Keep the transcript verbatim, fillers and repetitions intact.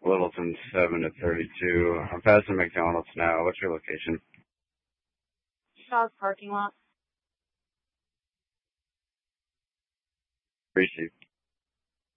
Littleton seven to thirty-two. I'm passing McDonald's now. What's your location? Shaw's parking lot. Received.